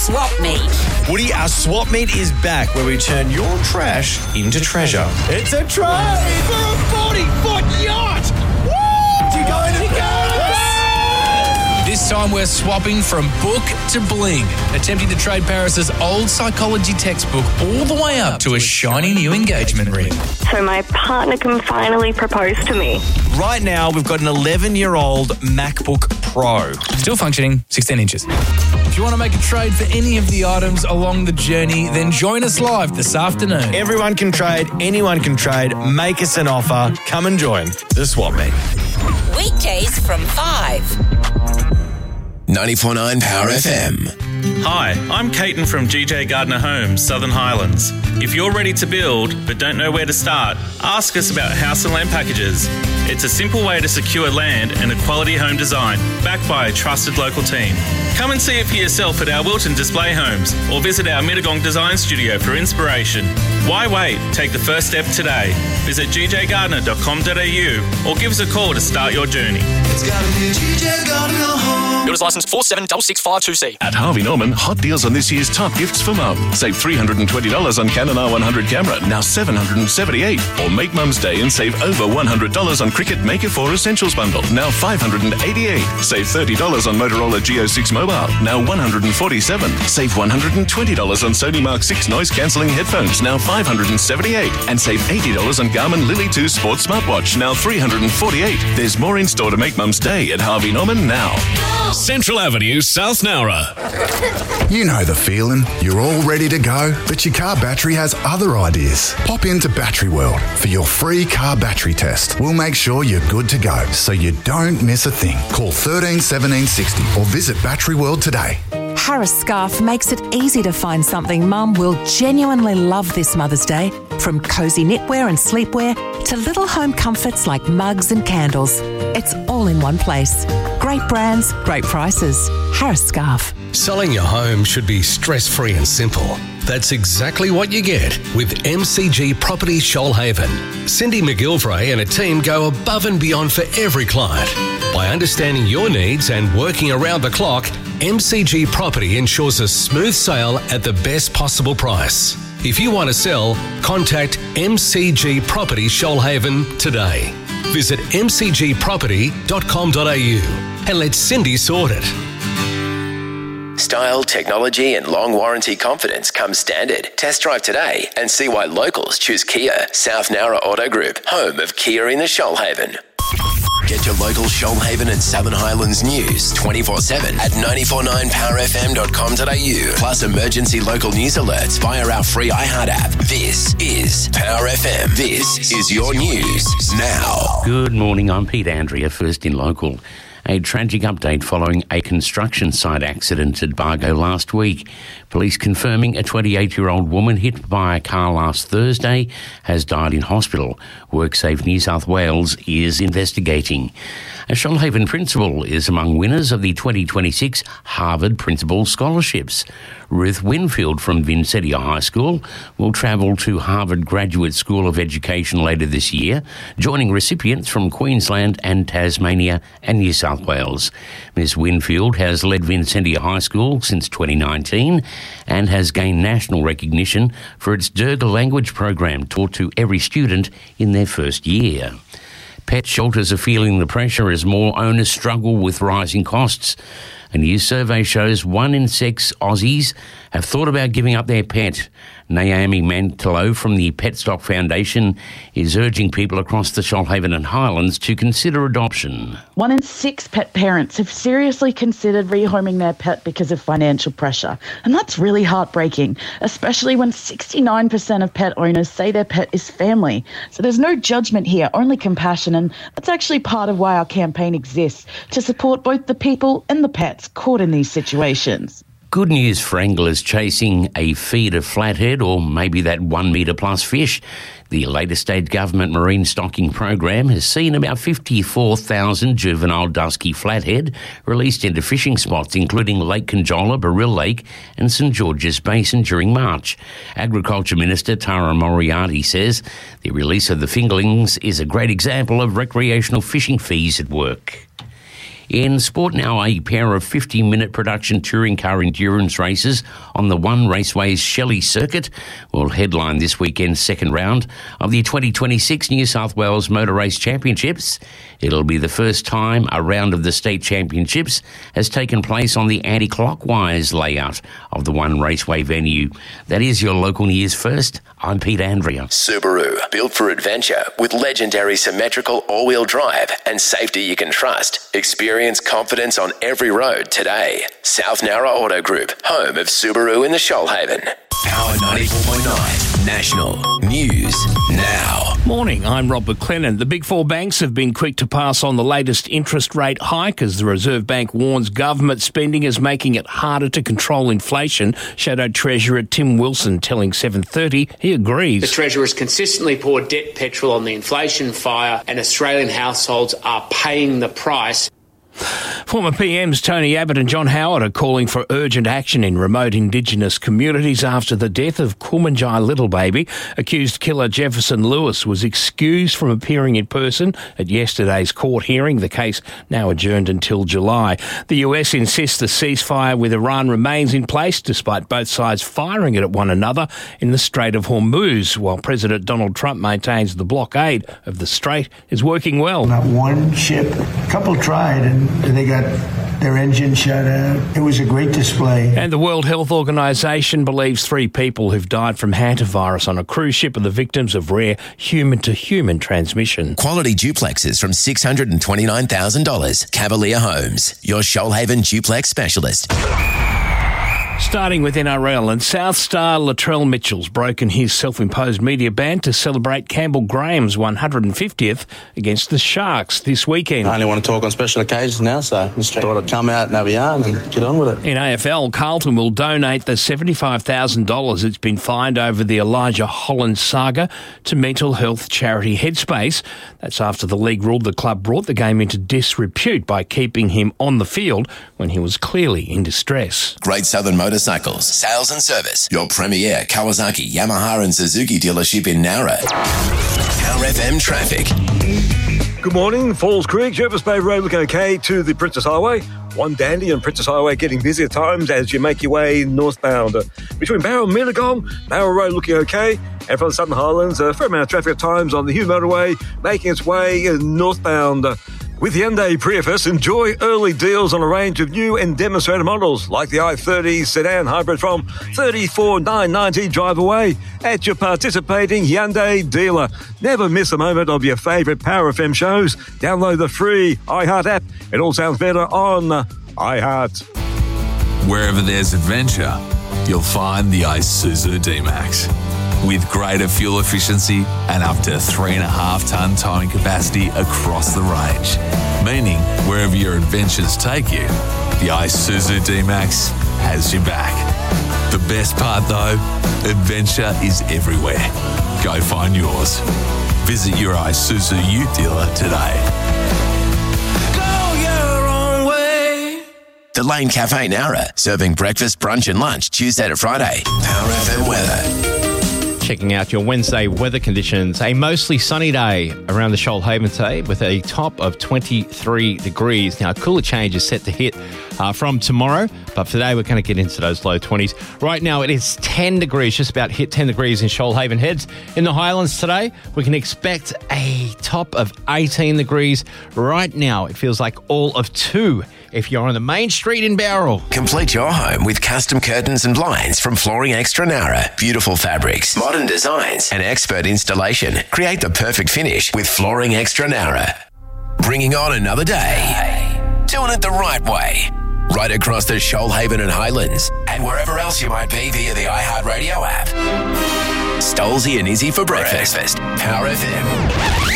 Swap Meet. Woody, our Swap Meet is back, where we turn your trash into treasure. It's a trade for a 40-foot yacht! Woo! Do you go into This time we're swapping from book to bling, attempting to trade Paris's old psychology textbook all the way up to a shiny new engagement ring. So my partner can finally propose to me. Right now, we've got an 11-year-old MacBook Pro. Still functioning, 16 inches. If you want to make a trade for any of the items along the journey, then join us live this afternoon. Everyone can trade, anyone can trade. Make us an offer. Come and join the Swap Meet. Weekdays from 5. 94.9 Power FM. Hi, I'm Caton from GJ Gardner Homes, Southern Highlands. If you're ready to build but don't know where to start, ask us about house and land packages. It's a simple way to secure land and a quality home design backed by a trusted local team. Come and see it for yourself at our Wilton Display Homes or visit our Mittagong Design Studio for inspiration. Why wait? Take the first step today. Visit gjgardner.com.au or give us a call to start your journey. It's gotta be GJ Gardner Home. Builder's license 476652C. At Harvey Norman, hot deals on this year's top gifts for mum. Save $320 on Canon R100 camera, now $778. Or make Mum's Day and save over $100 on Cricut Maker 4 Essentials bundle, now $588. Save $30 on Motorola Geo6 mobile, now $147. Save $120 on Sony Mark 6 noise cancelling headphones, now $578. And save $80 on Garmin Lily 2 Sports smartwatch, now $348. There's more in store to make Mum's Day at Harvey Norman now. Central Avenue, South Nowra. You know the feeling. You're all ready to go, but your car battery has other ideas. Pop into Battery World for your free car battery test. We'll make sure you're good to go, so you don't miss a thing. Call 13 17 60 or visit Battery World today. Harris Scarf makes it easy to find something Mum will genuinely love this Mother's Day, from cosy knitwear and sleepwear to little home comforts like mugs and candles. It's all in one place. Great brands, great prices. Harris Scarf. Selling your home should be stress-free and simple. That's exactly what you get with MCG Property Shoalhaven. Cindy McGilvray and a team go above and beyond for every client. By understanding your needs and working around the clock, MCG Property ensures a smooth sale at the best possible price. If you want to sell, contact MCG Property Shoalhaven today. Visit mcgproperty.com.au and let Cindy sort it. Style, technology and long warranty confidence come standard. Test drive today and see why locals choose Kia. South Nowra Auto Group, home of Kia in the Shoalhaven. Get your local Shoalhaven and Southern Highlands news 24/7 at 949powerfm.com.au. Plus emergency local news alerts via our free iHeart app. This is Power FM. This is your news now. Good morning, I'm Pete Andrea, first in local. A tragic update following a construction site accident at Bargo last week. Police confirming a 28-year-old woman hit by a car last Thursday has died in hospital. WorkSafe New South Wales is investigating. A Shoalhaven principal is among winners of the 2026 Harvard Principal Scholarships. Ruth Winfield from Vincentia High School will travel to Harvard Graduate School of Education later this year, joining recipients from Queensland and Tasmania and New South Wales. Ms. Winfield has led Vincentia High School since 2019 and has gained national recognition for its Durga language program taught to every student in their first year. Pet shelters are feeling the pressure as more owners struggle with rising costs. A new survey shows 1 in 6 Aussies have thought about giving up their pet. Naomi Mantelo from the Petstock Foundation is urging people across the Shoalhaven and Highlands to consider adoption. 1 in 6 pet parents have seriously considered rehoming their pet because of financial pressure. And that's really heartbreaking, especially when 69% of pet owners say their pet is family. So there's no judgment here, only compassion. And that's actually part of why our campaign exists, to support both the people and the pets caught in these situations. Good news for anglers chasing a feeder flathead or maybe that 1 metre plus fish. The latest state government marine stocking program has seen about 54,000 juvenile dusky flathead released into fishing spots, including Lake Conjola, Baril Lake and St George's Basin during March. Agriculture Minister Tara Moriarty says the release of the fingerlings is a great example of recreational fishing fees at work. In sport now, a pair of 50-minute production touring car endurance races on the One Raceway's Shelley Circuit will headline this weekend's second round of the 2026 New South Wales Motor Race Championships. It'll be the first time a round of the state championships has taken place on the anti-clockwise layout of the One Raceway venue. That is your local news first. I'm Pete Andrea. Subaru, built for adventure with legendary symmetrical all-wheel drive and safety you can trust. Experience confidence on every road today. South Nowra Auto Group, home of Subaru in the Shoalhaven. Power 94.9 National News Now. Morning, I'm Rob McLennan. The Big Four banks have been quick to pass on the latest interest rate hike as the Reserve Bank warns government spending is making it harder to control inflation. Shadow Treasurer Tim Wilson telling 7:30 he agrees. The Treasurer's consistently poured debt petrol on the inflation fire and Australian households are paying the price. Former PMs Tony Abbott and John Howard are calling for urgent action in remote Indigenous communities after the death of Kumanjai Little Baby. Accused killer Jefferson Lewis was excused from appearing in person at yesterday's court hearing. The case now adjourned until July. The US insists the ceasefire with Iran remains in place despite both sides firing it at one another in the Strait of Hormuz, while President Donald Trump maintains the blockade of the strait is working well. Not one ship, a couple tried and they got their engine shut out. It was a great display. And the World Health Organization believes 3 people who've died from hantavirus on a cruise ship are the victims of rare human-to-human transmission. Quality duplexes from $629,000. Cavalier Homes, your Shoalhaven duplex specialist. Starting with NRL, and South star Latrell Mitchell's broken his self-imposed media ban to celebrate Campbell Graham's 150th against the Sharks this weekend. I only want to talk on special occasions now, so just thought I'd come out and have a yarn and get on with it. In AFL, Carlton will donate the $75,000 it's been fined over the Elijah Holland saga to mental health charity Headspace. That's after the league ruled the club brought the game into disrepute by keeping him on the field when he was clearly in distress. Great Southern Motorcycles, sales and service. Your premier Kawasaki, Yamaha and Suzuki dealership in Nowra. Power FM traffic. Good morning. Falls Creek, Jervis Bay Road looking okay to the Princess Highway. One Dandy and Princess Highway getting busy at times as you make your way northbound. Between Barrow and Minnegong, Barrow Road looking okay. And from the Southern Highlands, a fair amount of traffic at times on the Hugh Motorway making its way northbound. With Hyundai Prius, enjoy early deals on a range of new and demonstrator models like the i30 sedan hybrid from $34,990 drive away at your participating Hyundai dealer. Never miss a moment of your favourite Power FM shows. Download the free iHeart app. It all sounds better on iHeart. Wherever there's adventure, you'll find the Isuzu D-Max. With greater fuel efficiency and up to 3.5-tonne towing capacity across the range. Meaning, wherever your adventures take you, the Isuzu D-Max has your back. The best part though, adventure is everywhere. Go find yours. Visit your Isuzu Ute dealer today. Go your own way. The Lane Cafe Nowra, serving breakfast, brunch and lunch Tuesday to Friday. Power FM weather. Checking out your Wednesday weather conditions. A mostly sunny day around the Shoalhaven today with a top of 23 degrees. Now, a cooler change is set to hit from tomorrow, but for today we're going to get into those low 20s. Right now it is 10 degrees, just about hit 10 degrees in Shoalhaven Heads. In the Highlands today, we can expect a top of 18 degrees. Right now it feels like all of 2 if you're on the main street in Bowral. Complete your home with custom curtains and blinds from Flooring Extra Nowra. Beautiful fabrics, modern designs, and expert installation. Create the perfect finish with Flooring Extra Nowra. Bringing on another day. Doing it the right way. Right across the Shoalhaven and Highlands, and wherever else you might be via the iHeartRadio app. Stolzy and Izzy for breakfast. Power FM.